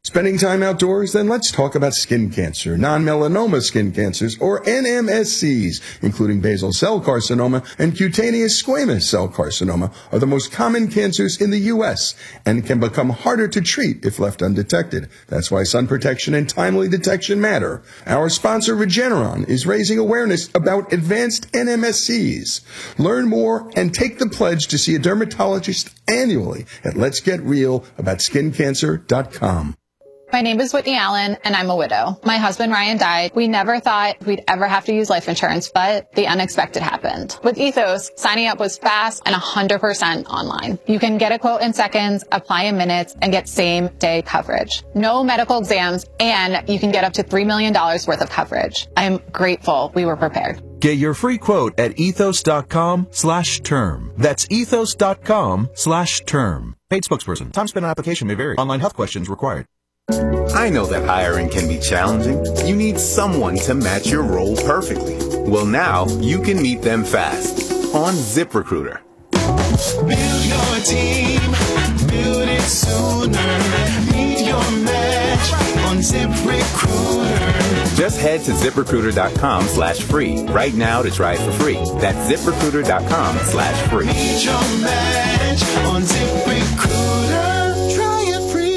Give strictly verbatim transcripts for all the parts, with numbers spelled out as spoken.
Spending time outdoors? Then let's talk about skin cancer, non-melanoma skin cancers, or N M S Cs, including basal cell carcinoma and cutaneous squamous cell carcinoma, are the most common cancers in the U S and can become harder to treat if left undetected. That's why sun protection and timely detection matter. Our sponsor, Regeneron, is raising awareness about advanced N M S Cs. Learn more and take the pledge to see a dermatologist annually at lets get real about skin cancer dot com. My name is Whitney Allen, and I'm a widow. My husband, Ryan, died. We never thought we'd ever have to use life insurance, but the unexpected happened. With Ethos, signing up was fast and one hundred percent online. You can get a quote in seconds, apply in minutes, and get same-day coverage. No medical exams, and you can get up to three million dollars worth of coverage. I'm grateful we were prepared. Get your free quote at ethos.com slash term. That's ethos.com slash term. Paid spokesperson. Time spent on application may vary. Online health questions required. I know that hiring can be challenging. You need someone to match your role perfectly. Well, now you can meet them fast on ZipRecruiter. Build your team, build it sooner. Meet your match on ZipRecruiter. Just head to ZipRecruiter.com slash free right now to try it for free. That's ZipRecruiter.com slash free. Meet your match on ZipRecruiter. Try it free.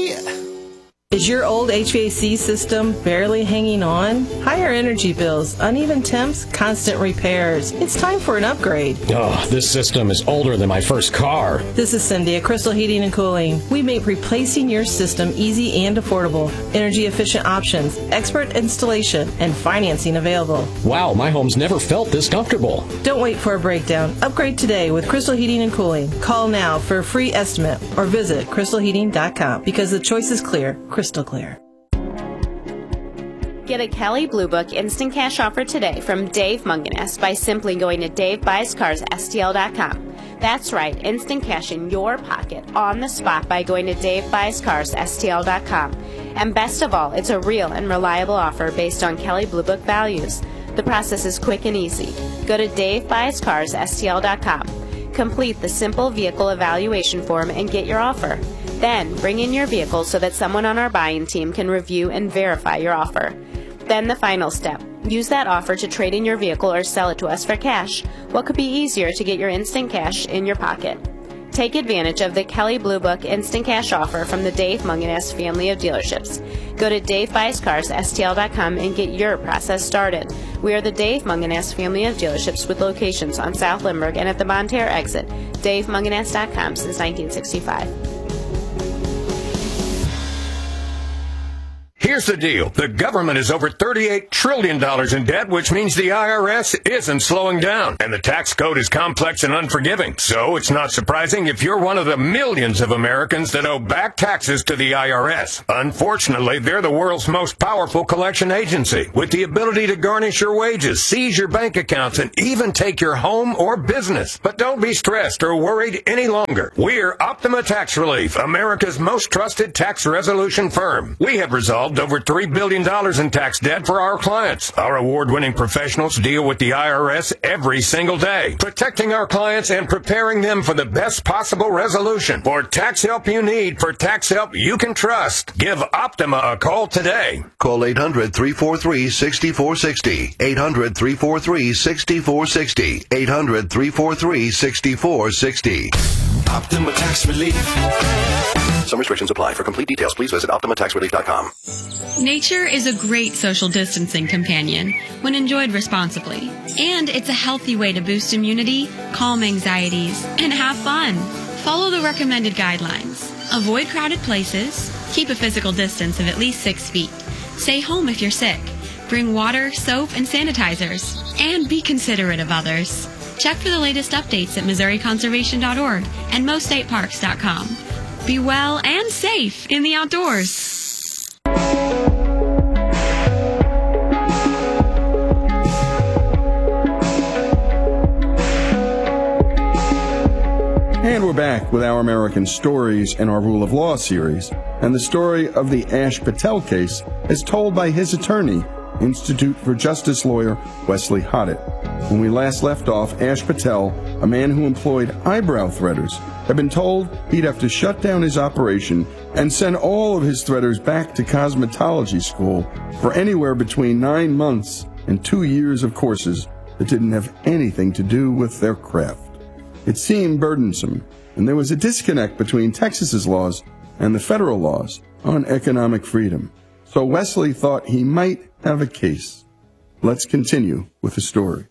Is your old H V A C system barely hanging on? Higher energy bills, uneven temps, constant repairs. It's time for an upgrade. Oh, this system is older than my first car. This is Cindy at Crystal Heating and Cooling. We make replacing your system easy and affordable. Energy efficient options, expert installation, and financing available. Wow, my home's never felt this comfortable. Don't wait for a breakdown. Upgrade today with Crystal Heating and Cooling. Call now for a free estimate or visit crystal heating dot com because the choice is clear. Crystal clear. Get a Kelley Blue Book instant cash offer today from Dave Munganess by simply going to dave buys cars s t l dot com. That's right, instant cash in your pocket on the spot by going to dave buys cars s t l dot com. And best of all, it's a real and reliable offer based on Kelley Blue Book values. The process is quick and easy. Go to dave buys cars s t l dot com. Complete the simple vehicle evaluation form and get your offer. Then bring in your vehicle so that someone on our buying team can review and verify your offer. Then the final step. Use that offer to trade in your vehicle or sell it to us for cash. What could be easier to get your instant cash in your pocket? Take advantage of the Kelley Blue Book instant cash offer from the Dave Munganess family of dealerships. Go to dave buys cars s t l dot com and get your process started. We are the Dave Munganess family of dealerships with locations on South Limburg and at the Bonne Terre exit. dave munganess dot com since nineteen sixty-five. Here's the deal. The government is over thirty-eight trillion dollars in debt, which means the I R S isn't slowing down. And the tax code is complex and unforgiving. So it's not surprising if you're one of the millions of Americans that owe back taxes to the I R S. Unfortunately, they're the world's most powerful collection agency, with the ability to garnish your wages, seize your bank accounts, and even take your home or business. But don't be stressed or worried any longer. We're Optima Tax Relief, America's most trusted tax resolution firm. We have resolved over three billion dollars in tax debt for our clients. Our award-winning professionals deal with the I R S every single day, protecting our clients and preparing them for the best possible resolution. For tax help you need, for tax help you can trust, give Optima a call today. Call eight hundred, three four three, six four six zero. eight hundred, three four three, six four six zero. eight hundred, three four three, six four six zero. Optima Tax Relief. Some restrictions apply. For complete details, please visit optima tax relief dot com. Nature is a great social distancing companion when enjoyed responsibly. And it's a healthy way to boost immunity, calm anxieties, and have fun. Follow the recommended guidelines. Avoid crowded places. Keep a physical distance of at least six feet. Stay home if you're sick. Bring water, soap, and sanitizers. And be considerate of others. Check for the latest updates at missouri conservation dot org and mo state parks dot com. Be well and safe in the outdoors. And we're back with Our American Stories and our Rule of Law series, and the story of the Ash Patel case is told by his attorney, Institute for Justice lawyer Wesley Hoddett. When we last left off, Ash Patel, a man who employed eyebrow threaders, had been told he'd have to shut down his operation and send all of his threaders back to cosmetology school for anywhere between nine months and two years of courses that didn't have anything to do with their craft. It seemed burdensome, and there was a disconnect between Texas's laws and the federal laws on economic freedom. So Wesley thought he might have a case. Let's continue with the story.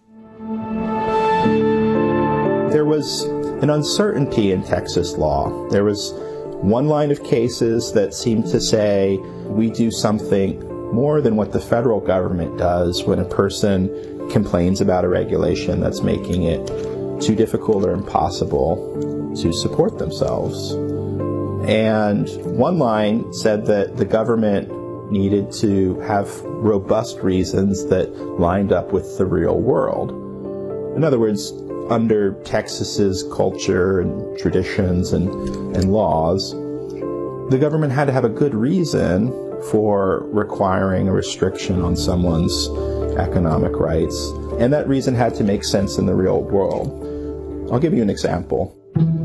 There was an uncertainty in Texas law. There was one line of cases that seemed to say we do something more than what the federal government does when a person complains about a regulation that's making it too difficult or impossible to support themselves. And one line said that the government needed to have robust reasons that lined up with the real world. In other words, under Texas's culture and traditions and, and laws, the government had to have a good reason for requiring a restriction on someone's economic rights, and that reason had to make sense in the real world. I'll give you an example.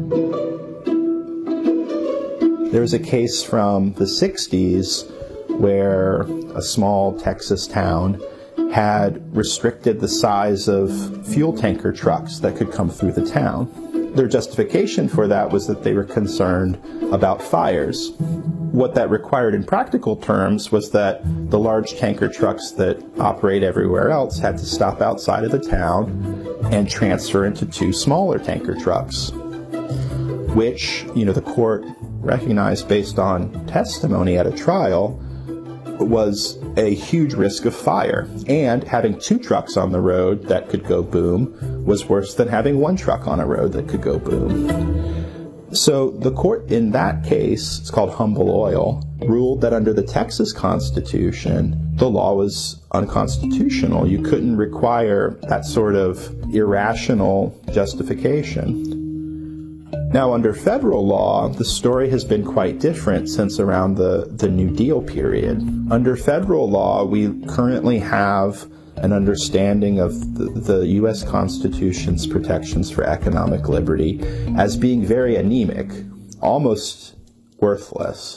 There was a case from the sixties where a small Texas town had restricted the size of fuel tanker trucks that could come through the town. Their justification for that was that they were concerned about fires. What that required in practical terms was that the large tanker trucks that operate everywhere else had to stop outside of the town and transfer into two smaller tanker trucks, which, you know, the court recognized based on testimony at a trial was a huge risk of fire. And having two trucks on the road that could go boom was worse than having one truck on a road that could go boom. So the court in that case, it's called Humble Oil, ruled that under the Texas Constitution, the law was unconstitutional. You couldn't require that sort of irrational justification. Now, under federal law, the story has been quite different since around the, the New Deal period. Under federal law, we currently have an understanding of the, the U S Constitution's protections for economic liberty as being very anemic, almost worthless.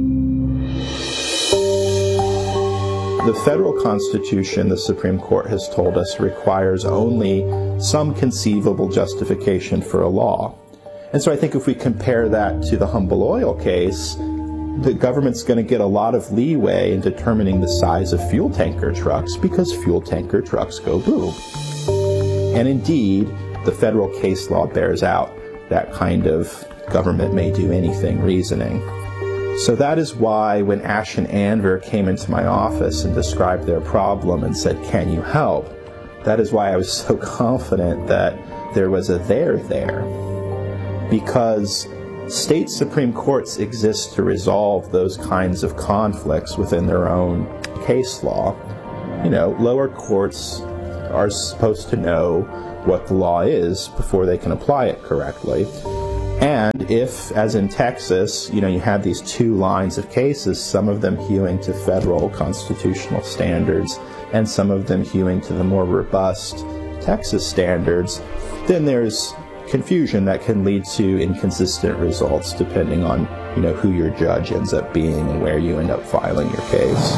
The federal Constitution, the Supreme Court has told us, requires only some conceivable justification for a law. And so I think if we compare that to the Humble Oil case, the government's going to get a lot of leeway in determining the size of fuel tanker trucks because fuel tanker trucks go boom. And indeed, the federal case law bears out that kind of government may do anything reasoning. So that is why when Ash and Anver came into my office and described their problem and said, "Can you help?" that is why I was so confident that there was a there there. Because state Supreme Courts exist to resolve those kinds of conflicts within their own case law. You know, lower courts are supposed to know what the law is before they can apply it correctly. And if, as in Texas, you know, you have these two lines of cases, some of them hewing to federal constitutional standards and some of them hewing to the more robust Texas standards, then there's confusion that can lead to inconsistent results depending on, you know, who your judge ends up being and where you end up filing your case.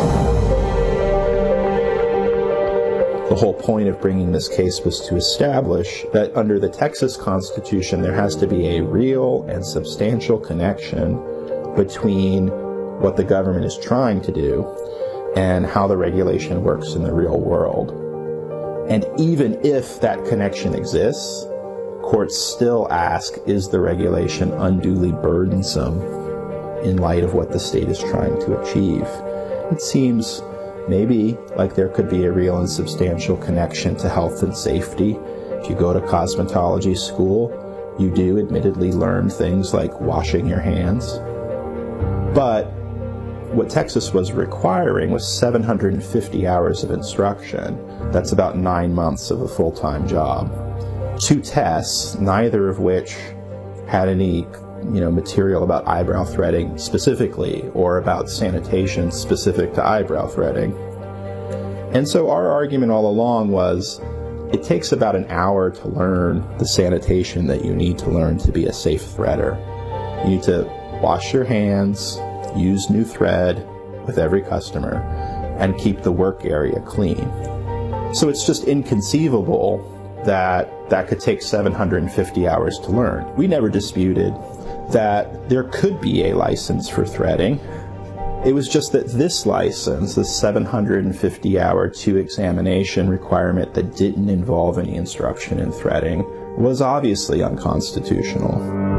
The whole point of bringing this case was to establish that under the Texas Constitution there has to be a real and substantial connection between what the government is trying to do and how the regulation works in the real world. And even if that connection exists, courts still ask, is the regulation unduly burdensome in light of what the state is trying to achieve? It seems maybe like there could be a real and substantial connection to health and safety. If you go to cosmetology school, you do admittedly learn things like washing your hands. But what Texas was requiring was seven hundred fifty hours of instruction. That's about nine months of a full-time job. Two tests, neither of which had any, you know, material about eyebrow threading specifically or about sanitation specific to eyebrow threading. And so our argument all along was, it takes about an hour to learn the sanitation that you need to learn to be a safe threader. You need to wash your hands, use new thread with every customer, and keep the work area clean. So it's just inconceivable that that could take seven hundred fifty hours to learn. We never disputed that there could be a license for threading. It was just that this license, the seven hundred fifty hour two examination requirement that didn't involve any instruction in threading, was obviously unconstitutional.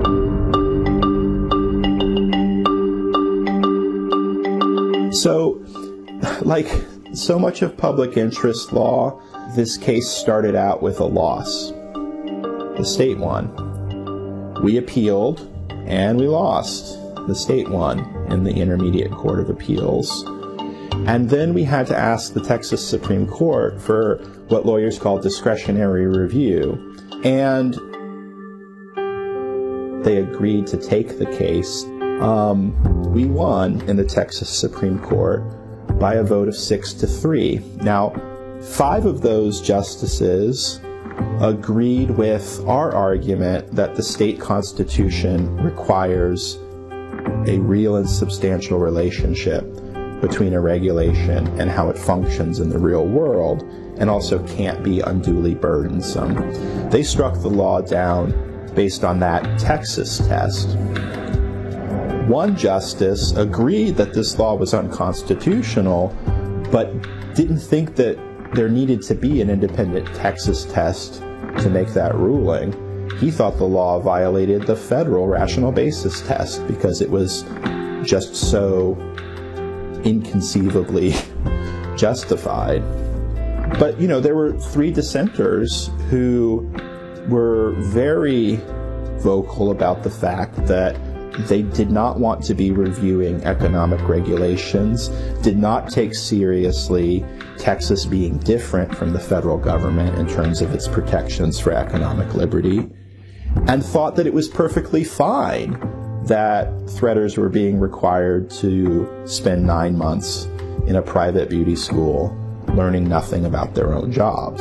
So, like so much of public interest law, this case started out with a loss. The state won. We appealed, and we lost. The state won in the Intermediate Court of Appeals. And then we had to ask the Texas Supreme Court for what lawyers call discretionary review. And they agreed to take the case. Um, we won in the Texas Supreme Court by a vote of six to three. Now, five of those justices agreed with our argument that the state constitution requires a real and substantial relationship between a regulation and how it functions in the real world, and also can't be unduly burdensome. They struck the law down based on that Texas test. One justice agreed that this law was unconstitutional, but didn't think that there needed to be an independent Texas test to make that ruling. He thought the law violated the federal rational basis test because it was just so inconceivably justified. But, you know, there were three dissenters who were very vocal about the fact that they did not want to be reviewing economic regulations, did not take seriously Texas being different from the federal government in terms of its protections for economic liberty, and thought that it was perfectly fine that threaders were being required to spend nine months in a private beauty school learning nothing about their own jobs.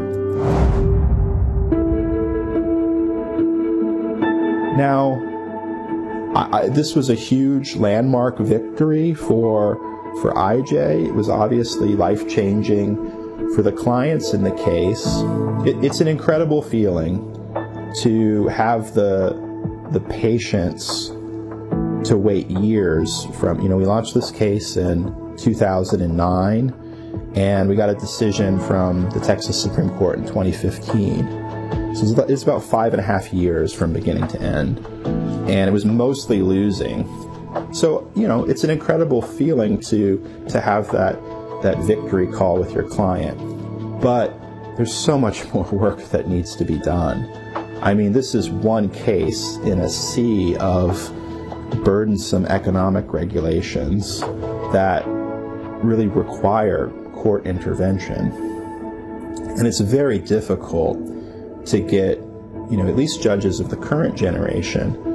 Now, I, I, this was a huge landmark victory for, for I J. It was obviously life-changing for the clients in the case. It, it's an incredible feeling to have the, the patience to wait years from, you know, we launched this case in two thousand nine, and we got a decision from the Texas Supreme Court in twenty fifteen. So it's about five and a half years from beginning to end. And it was mostly losing. So, you know, it's an incredible feeling to to have that that victory call with your client. But there's so much more work that needs to be done. I mean, this is one case in a sea of burdensome economic regulations that really require court intervention. And it's very difficult to get, you know, at least judges of the current generation